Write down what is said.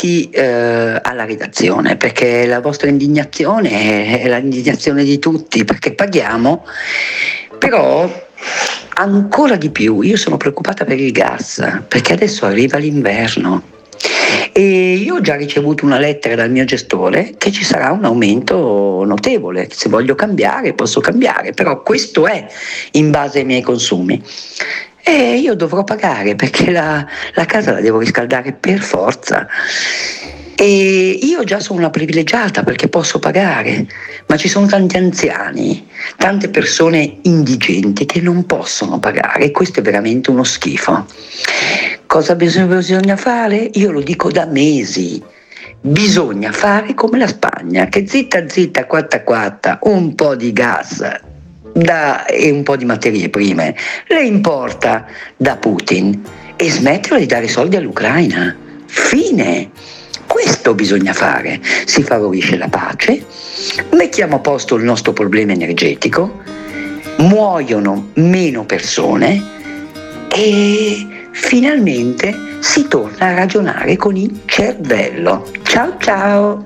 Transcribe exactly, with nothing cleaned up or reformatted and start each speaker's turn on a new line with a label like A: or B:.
A: commenti eh, alla redazione, perché la vostra indignazione è l'indignazione di tutti, perché paghiamo, però ancora di più io sono preoccupata per il gas, perché adesso arriva l'inverno e io ho già ricevuto una lettera dal mio gestore che ci sarà un aumento notevole. Se voglio cambiare posso cambiare, però questo è in base ai miei consumi e io dovrò pagare perché la, la casa la devo riscaldare per forza. E io già sono una privilegiata perché posso pagare, ma ci sono tanti anziani, tante persone indigenti che non possono pagare e questo è veramente uno schifo. Cosa bisogna fare? Io lo dico da mesi. Bisogna fare come la Spagna, che zitta zitta, quatta quatta, un po' di gas da, e un po' di materie prime le importa da Putin e smetterla di dare soldi all'Ucraina. Fine. Questo bisogna fare, si favorisce la pace, mettiamo a posto il nostro problema energetico, muoiono meno persone e finalmente si torna a ragionare con il cervello. Ciao ciao!